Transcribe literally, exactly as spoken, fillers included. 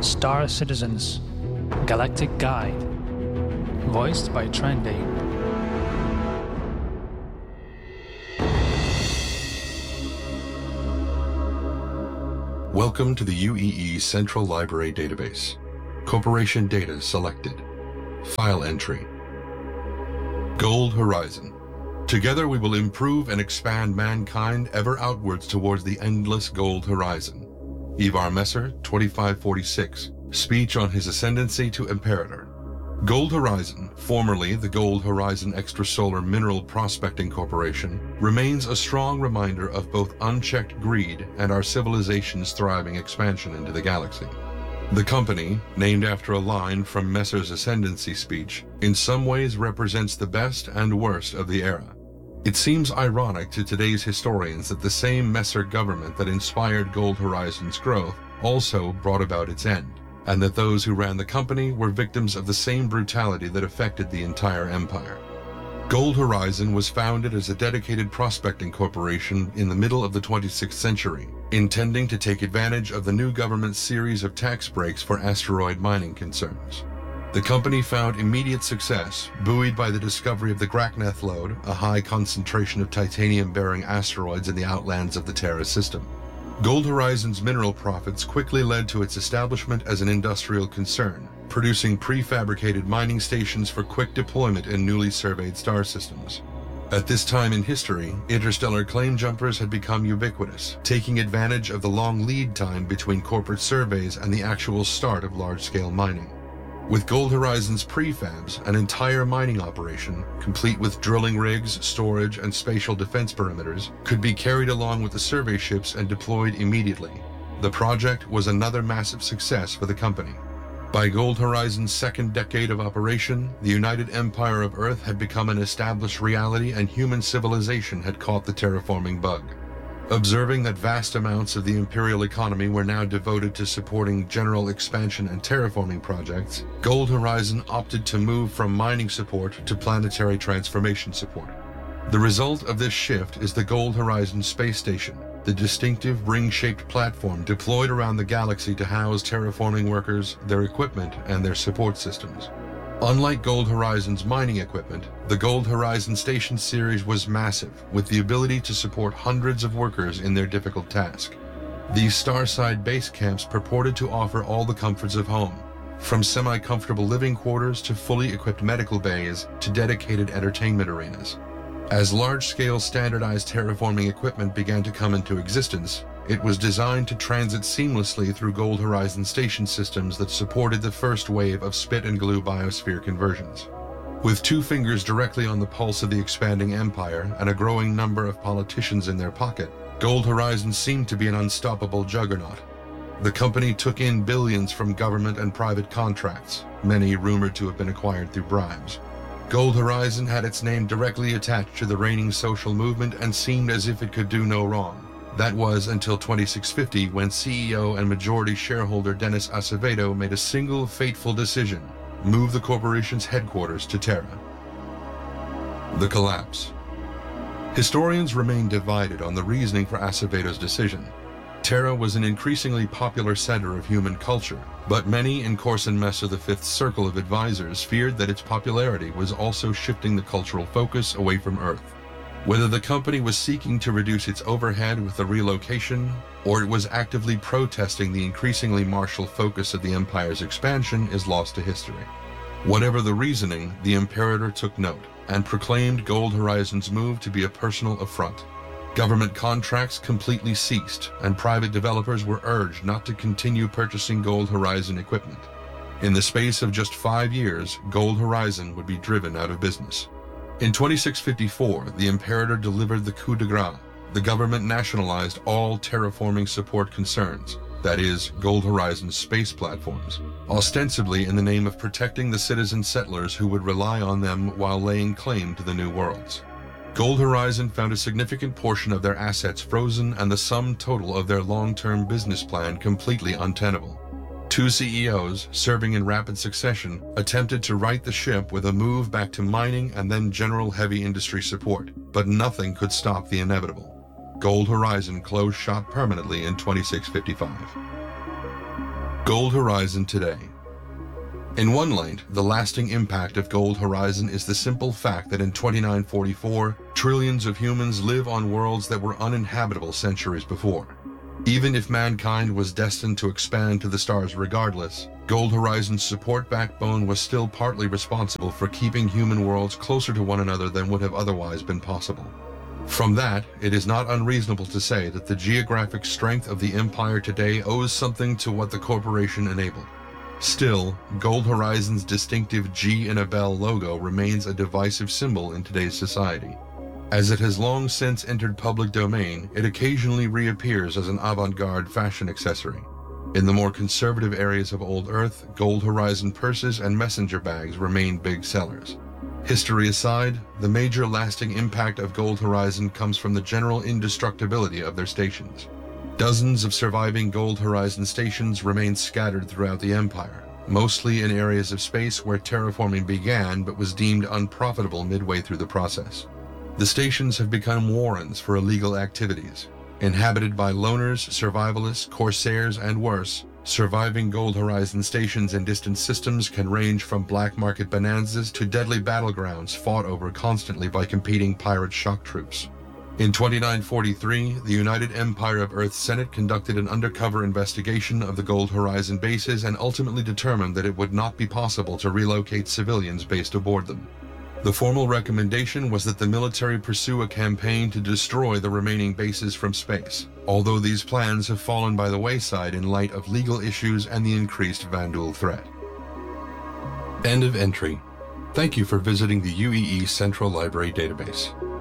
Star Citizens Galactic Guide, voiced by Trendy. Welcome to the U E E Central Library Database. Corporation data selected. File entry. Gold Horizon. Together we will improve and expand mankind ever outwards towards the endless Gold Horizon. Ivar Messer, twenty-five forty-six. Speech on his ascendancy to Imperator. Gold Horizon, formerly the Gold Horizon Extrasolar Mineral Prospecting Corporation, remains a strong reminder of both unchecked greed and our civilization's thriving expansion into the galaxy. The company, named after a line from Messer's ascendancy speech, in some ways represents the best and worst of the era. It seems ironic to today's historians that the same Messer government that inspired Gold Horizon's growth also brought about its end, and that those who ran the company were victims of the same brutality that affected the entire empire. Gold Horizon was founded as a dedicated prospecting corporation in the middle of the twenty-sixth century, intending to take advantage of the new government's series of tax breaks for asteroid mining concerns. The company found immediate success, buoyed by the discovery of the Grakneth lode, a high concentration of titanium-bearing asteroids in the outlands of the Terra system. Gold Horizon's mineral profits quickly led to its establishment as an industrial concern, producing prefabricated mining stations for quick deployment in newly surveyed star systems. At this time in history, interstellar claim jumpers had become ubiquitous, taking advantage of the long lead time between corporate surveys and the actual start of large-scale mining. With Gold Horizon's prefabs, an entire mining operation, complete with drilling rigs, storage, and spatial defense perimeters, could be carried along with the survey ships and deployed immediately. The project was another massive success for the company. By Gold Horizon's second decade of operation, the United Empire of Earth had become an established reality and human civilization had caught the terraforming bug. Observing that vast amounts of the imperial economy were now devoted to supporting general expansion and terraforming projects, Gold Horizon opted to move from mining support to planetary transformation support. The result of this shift is the Gold Horizon Space Station, the distinctive ring-shaped platform deployed around the galaxy to house terraforming workers, their equipment, and their support systems. Unlike Gold Horizon's mining equipment, the Gold Horizon Station series was massive, with the ability to support hundreds of workers in their difficult task. These Starside base camps purported to offer all the comforts of home, from semi-comfortable living quarters to fully equipped medical bays to dedicated entertainment arenas. As large-scale standardized terraforming equipment began to come into existence, it was designed to transit seamlessly through Gold Horizon station systems that supported the first wave of spit and glue biosphere conversions. With two fingers directly on the pulse of the expanding empire and a growing number of politicians in their pocket, Gold Horizon seemed to be an unstoppable juggernaut. The company took in billions from government and private contracts, many rumored to have been acquired through bribes. Gold Horizon had its name directly attached to the reigning social movement and seemed as if it could do no wrong. That was until twenty-six fifty, when C E O and majority shareholder Dennis Acevedo made a single fateful decision: move the corporation's headquarters to Terra. The collapse. Historians remain divided on the reasoning for Acevedo's decision. Terra was an increasingly popular center of human culture, but many in Corson Messer the Fifth's circle of advisors feared that its popularity was also shifting the cultural focus away from Earth. Whether the company was seeking to reduce its overhead with the relocation, or it was actively protesting the increasingly martial focus of the Empire's expansion is lost to history. Whatever the reasoning, the Imperator took note and proclaimed Gold Horizon's move to be a personal affront. Government contracts completely ceased, and private developers were urged not to continue purchasing Gold Horizon equipment. In the space of just five years, Gold Horizon would be driven out of business. In twenty-six fifty-four, the Imperator delivered the coup de grace. The government nationalized all terraforming support concerns, that is, Gold Horizon's space platforms, ostensibly in the name of protecting the citizen settlers who would rely on them while laying claim to the new worlds. Gold Horizon found a significant portion of their assets frozen and the sum total of their long-term business plan completely untenable. Two C E Os, serving in rapid succession, attempted to right the ship with a move back to mining and then general heavy industry support, but nothing could stop the inevitable. Gold Horizon closed shop permanently in twenty-six fifty-five. Gold Horizon today. In one light, the lasting impact of Gold Horizon is the simple fact that in twenty-nine forty-four, trillions of humans live on worlds that were uninhabitable centuries before. Even if mankind was destined to expand to the stars regardless, Gold Horizon's support backbone was still partly responsible for keeping human worlds closer to one another than would have otherwise been possible. From that, it is not unreasonable to say that the geographic strength of the Empire today owes something to what the corporation enabled. Still, Gold Horizon's distinctive G in a bell logo remains a divisive symbol in today's society. As it has long since entered public domain, it occasionally reappears as an avant-garde fashion accessory. In the more conservative areas of Old Earth, Gold Horizon purses and messenger bags remain big sellers. History aside, the major lasting impact of Gold Horizon comes from the general indestructibility of their stations. Dozens of surviving Gold Horizon stations remain scattered throughout the Empire, mostly in areas of space where terraforming began but was deemed unprofitable midway through the process. The stations have become warrens for illegal activities. Inhabited by loners, survivalists, corsairs, and worse, surviving Gold Horizon stations in distant systems can range from black market bonanzas to deadly battlegrounds fought over constantly by competing pirate shock troops. In twenty-nine forty-three, the United Empire of Earth Senate conducted an undercover investigation of the Gold Horizon bases and ultimately determined that it would not be possible to relocate civilians based aboard them. The formal recommendation was that the military pursue a campaign to destroy the remaining bases from space, although these plans have fallen by the wayside in light of legal issues and the increased Vanduul threat. End of entry. Thank you for visiting the U E E Central Library Database.